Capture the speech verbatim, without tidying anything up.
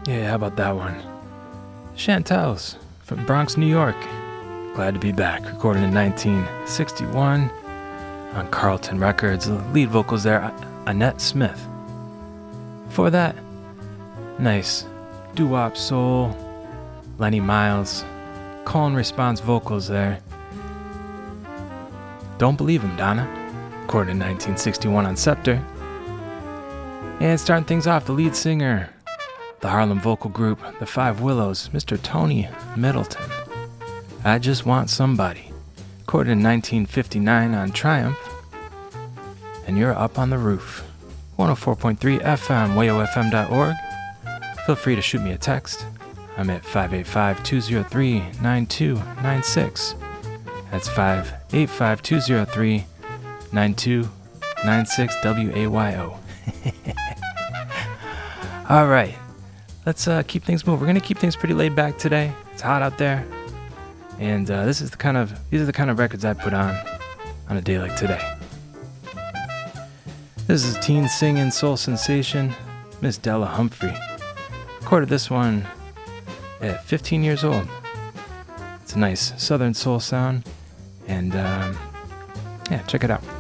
Yeah, how about that one? Chantels from Bronx, New York. Glad to be back. Recorded in nineteen sixty-one on Carlton Records. Lead vocals there, Annette Smith. Before that, nice doo-wop soul, Lenny Miles. Call and response vocals there. Don't Believe Him, Donna. Recorded in nineteen sixty-one on Scepter. And starting things off, the lead singer, the Harlem vocal group, the Five Willows, Mister Tony Middleton. I Just Want Somebody. Recorded in nineteen fifty-nine on Triumph. And you're up on the roof. one oh four point three F M, way o f m dot org. Feel free to shoot me a text. I'm at five eight five, two oh three, nine two nine six. That's five eight five, two oh three, nine two nine six, W A Y O. All right, let's uh, keep things moving. We're gonna keep things pretty laid back today. It's hot out there, and uh, this is the kind of these are the kind of records I put on on a day like today. This is teen singing soul sensation, Miss Della Humphrey. Recorded this one at fifteen years old. It's a nice southern soul sound, and um, yeah, check it out.